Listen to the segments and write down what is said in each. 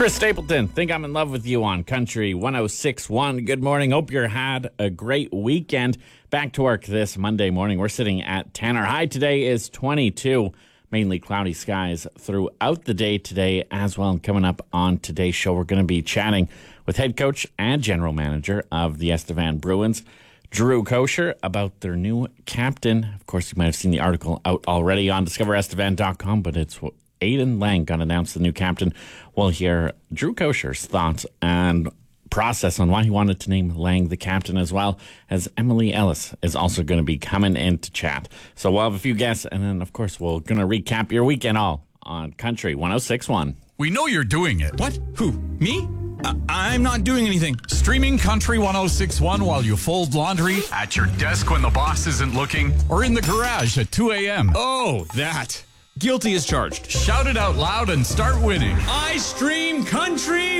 Chris Stapleton, Think I'm in Love with You on Country 106.1. Good morning. Hope you had a great weekend. Back to work this Monday morning. We're sitting at 10. Our high today is 22. Mainly cloudy skies throughout the day today as well. And coming up on today's show, we're going to be chatting with head coach and general manager of the Estevan Bruins, Drew Kosher, about their new captain. Of course, you might have seen the article out already on discoverestevan.com, but it's Aiden Lang got announced the new captain. We'll hear Drew Kosher's thoughts and process on why he wanted to name Lang the captain, as well as Emily Ellis is also going to be coming in to chat. So we'll have a few guests, and then, of course, we're going to recap your weekend all on Country 106.1. We know you're doing it. What? Who? Me? I'm not doing anything. Streaming Country 106.1 while you fold laundry, at your desk when the boss isn't looking, or in the garage at 2 a.m. Oh, that. Guilty as charged. Shout it out loud and start winning. I stream Country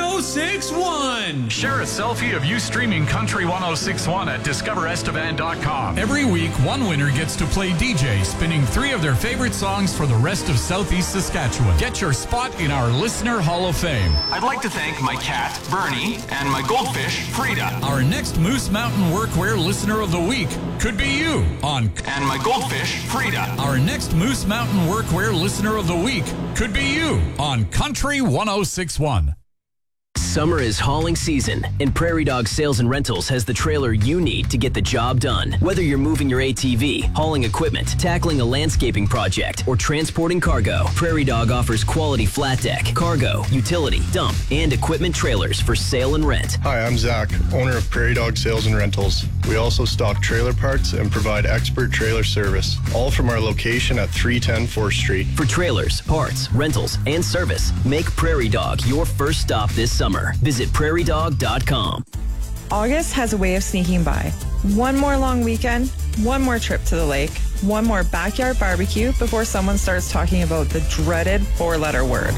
106.1. Share a selfie of you streaming Country 106.1 at discoverestevan.com. Every week, one winner gets to play DJ, spinning 3 of their favorite songs for the rest of Southeast Saskatchewan. Get your spot in our Listener Hall of Fame. I'd like to thank my cat, Bernie, and my goldfish, Frida. Our next Moose Mountain Workwear Listener of the Week could be you on... And my goldfish, Frida. Our next Moose Mountain Workwear Listener of the Week could be you on Country 106.1. Summer is hauling season, and Prairie Dog Sales and Rentals has the trailer you need to get the job done. Whether you're moving your ATV, hauling equipment, tackling a landscaping project, or transporting cargo, Prairie Dog offers quality flat deck, cargo, utility, dump, and equipment trailers for sale and rent. Hi, I'm Zach, owner of Prairie Dog Sales and Rentals. We also stock trailer parts and provide expert trailer service, all from our location at 310 4th Street. For trailers, parts, rentals, and service, make Prairie Dog your first stop this summer. Visit prairiedog.com. August has a way of sneaking by. One more long weekend, one more trip to the lake, one more backyard barbecue before someone starts talking about the dreaded 4-letter word.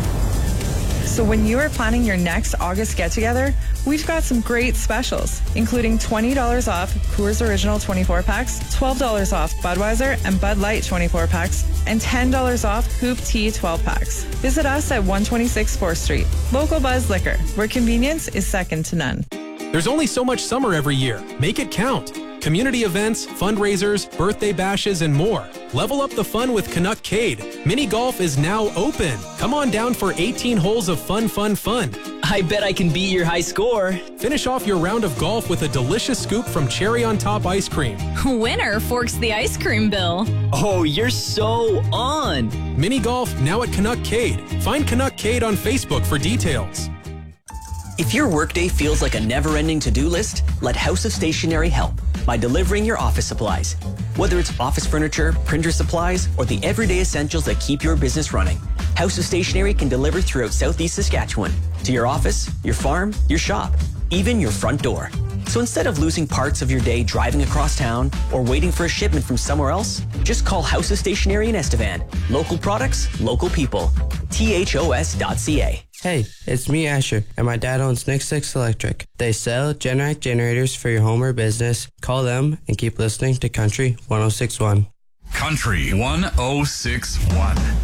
So when you are planning your next August get-together, we've got some great specials, including $20 off Coors Original 24-packs, $12 off Budweiser and Bud Light 24-packs, and $10 off Hoop Tea 12-packs. Visit us at 126 4th Street. Local Buzz Liquor, where convenience is second to none. There's only so much summer every year. Make it count. Community events, fundraisers, birthday bashes, and more. Level up the fun with Canuckcade. Mini golf is now open. Come on down for 18 holes of fun. I bet I can beat your high score. Finish off your round of golf with a delicious scoop from Cherry on Top ice cream. Winner forks the ice cream bill. Oh, you're so on. Mini golf now at Canuckcade. Find Canuckcade on Facebook for details. If your workday feels like a never-ending to-do list, let House of Stationery help by delivering your office supplies. Whether it's office furniture, printer supplies, or the everyday essentials that keep your business running, House of Stationery can deliver throughout Southeast Saskatchewan to your office, your farm, your shop, even your front door. So instead of losing parts of your day driving across town or waiting for a shipment from somewhere else, just call House of Stationery in Estevan. Local products, local people. THOS.ca. Hey, it's me, Asher, and my dad owns Nick 6 Electric. They sell Generac generators for your home or business. Call them and keep listening to Country 106.1. Country 106.1.